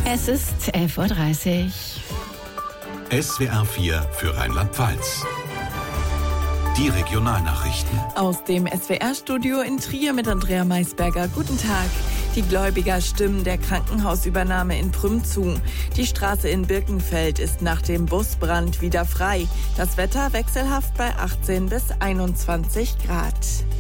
Es ist 11:30 Uhr. SWR 4 für Rheinland-Pfalz. Die Regionalnachrichten. Aus dem SWR-Studio in Trier mit Andrea Maisberger. Guten Tag. Die Gläubiger stimmen der Krankenhausübernahme in Prüm zu. Die Straße in Birkenfeld ist nach dem Busbrand wieder frei. Das Wetter wechselhaft bei 18 bis 21 Grad.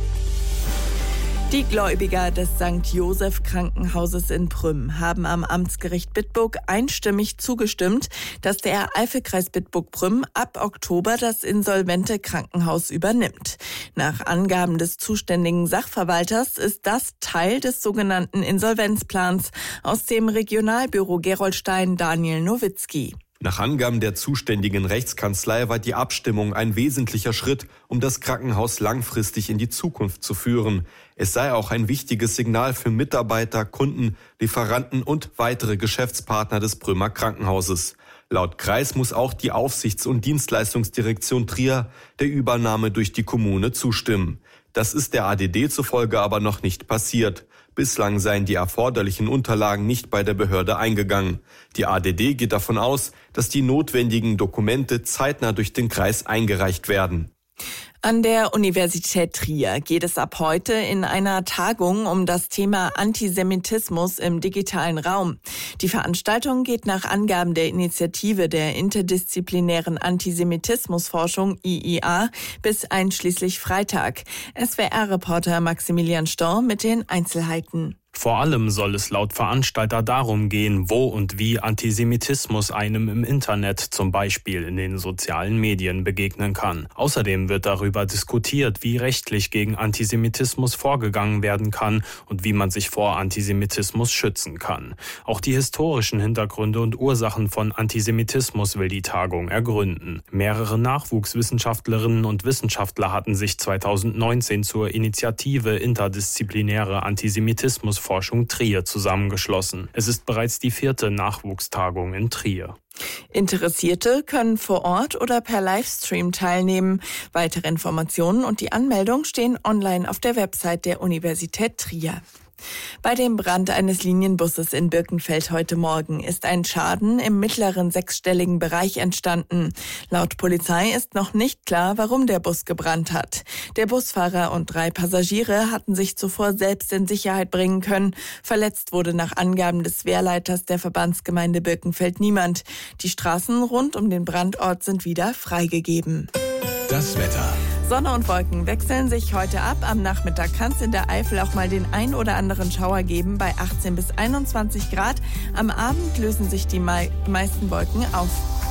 Die Gläubiger des St. Joseph Krankenhauses in Prüm haben am Amtsgericht Bitburg einstimmig zugestimmt, dass der Eifelkreis Bitburg-Prüm ab Oktober das insolvente Krankenhaus übernimmt. Nach Angaben des zuständigen Sachverwalters ist das Teil des sogenannten Insolvenzplans aus dem Regionalbüro Gerolstein Daniel Nowitzki. Nach Angaben der zuständigen Rechtskanzlei war die Abstimmung ein wesentlicher Schritt, um das Krankenhaus langfristig in die Zukunft zu führen. Es sei auch ein wichtiges Signal für Mitarbeiter, Kunden, Lieferanten und weitere Geschäftspartner des Prümer Krankenhauses. Laut Kreis muss auch die Aufsichts- und Dienstleistungsdirektion Trier der Übernahme durch die Kommune zustimmen. Das ist der ADD zufolge aber noch nicht passiert. Bislang seien die erforderlichen Unterlagen nicht bei der Behörde eingegangen. Die ADD geht davon aus, dass die notwendigen Dokumente zeitnah durch den Kreis eingereicht werden. An der Universität Trier geht es ab heute in einer Tagung um das Thema Antisemitismus im digitalen Raum. Die Veranstaltung geht nach Angaben der Initiative der interdisziplinären Antisemitismusforschung IIA bis einschließlich Freitag. SWR-Reporter Maximilian Storr mit den Einzelheiten. Vor allem soll es laut Veranstalter darum gehen, wo und wie Antisemitismus einem im Internet, zum Beispiel in den sozialen Medien, begegnen kann. Außerdem wird darüber diskutiert, wie rechtlich gegen Antisemitismus vorgegangen werden kann und wie man sich vor Antisemitismus schützen kann. Auch die historischen Hintergründe und Ursachen von Antisemitismus will die Tagung ergründen. Mehrere Nachwuchswissenschaftlerinnen und Wissenschaftler hatten sich 2019 zur Initiative Interdisziplinäre Antisemitismusforschung Trier zusammengeschlossen. Es ist bereits die 4. Nachwuchstagung in Trier. Interessierte können vor Ort oder per Livestream teilnehmen. Weitere Informationen und die Anmeldung stehen online auf der Website der Universität Trier. Bei dem Brand eines Linienbusses in Birkenfeld heute Morgen ist ein Schaden im mittleren sechsstelligen Bereich entstanden. Laut Polizei ist noch nicht klar, warum der Bus gebrannt hat. Der Busfahrer und 3 Passagiere hatten sich zuvor selbst in Sicherheit bringen können. Verletzt wurde nach Angaben des Wehrleiters der Verbandsgemeinde Birkenfeld niemand. Die Straßen rund um den Brandort sind wieder freigegeben. Das Wetter. Sonne und Wolken wechseln sich heute ab. Am Nachmittag kann es in der Eifel auch mal den ein oder anderen Schauer geben bei 18 bis 21 Grad. Am Abend lösen sich die meisten Wolken auf.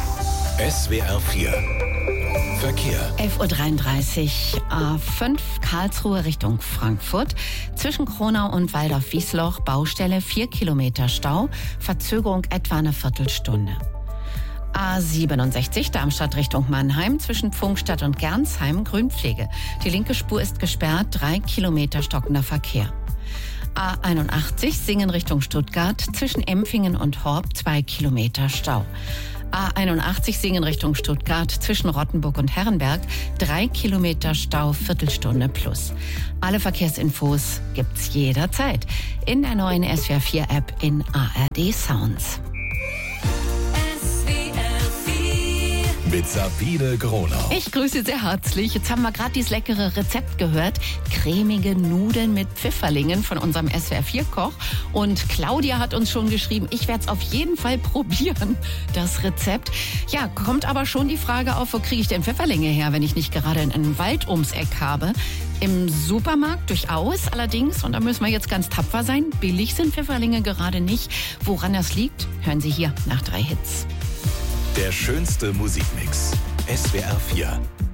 SWR 4 Verkehr. 11:33 Uhr. A5 Karlsruhe Richtung Frankfurt. Zwischen Kronau und Waldorf-Wiesloch Baustelle 4 Kilometer Stau. Verzögerung etwa eine Viertelstunde. A67 Darmstadt Richtung Mannheim zwischen Pfungstadt und Gernsheim Grünpflege. Die linke Spur ist gesperrt, 3 Kilometer stockender Verkehr. A81 Singen Richtung Stuttgart zwischen Empfingen und Horb 2 Kilometer Stau. A81 Singen Richtung Stuttgart zwischen Rottenburg und Herrenberg 3 Kilometer Stau, Viertelstunde plus. Alle Verkehrsinfos gibt's jederzeit in der neuen SWR 4 App in ARD Sounds. Mit Sabine Gronau. Ich grüße sehr herzlich. Jetzt haben wir gerade dieses leckere Rezept gehört. Cremige Nudeln mit Pfifferlingen von unserem SWR4-Koch. Und Claudia hat uns schon geschrieben, ich werde es auf jeden Fall probieren, das Rezept. Ja, kommt aber schon die Frage auf, wo kriege ich denn Pfifferlinge her, wenn ich nicht gerade einen Wald ums Eck habe? Im Supermarkt durchaus, allerdings, und da müssen wir jetzt ganz tapfer sein, billig sind Pfifferlinge gerade nicht. Woran das liegt, hören Sie hier nach 3 Hits. Der schönste Musikmix. SWR 4